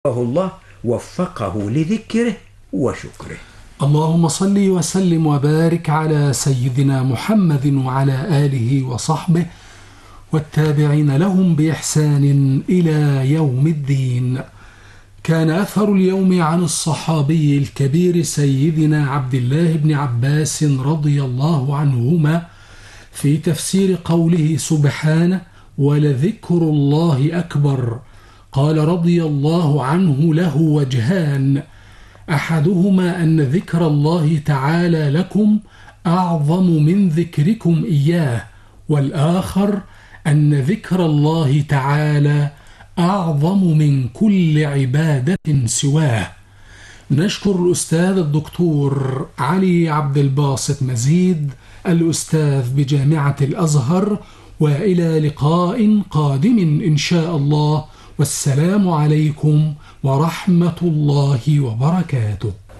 الله وفقه لذكره وشكره. اللهم صل وسلم وبارك على سيدنا محمد وعلى آله وصحبه والتابعين لهم بإحسان إلى يوم الدين. كان أثر اليوم عن الصحابي الكبير سيدنا عبد الله بن عباس رضي الله عنهما في تفسير قوله سبحانه: ولذكر الله أكبر. قال رضي الله عنه: له وجهان، أحدهما أن ذكر الله تعالى لكم أعظم من ذكركم إياه، والآخر أن ذكر الله تعالى أعظم من كل عبادة سواه. نشكر الأستاذ الدكتور علي عبد الباسط مزيد، الأستاذ بجامعة الأزهر، وإلى لقاء قادم إن شاء الله، والسلام عليكم ورحمة الله وبركاته.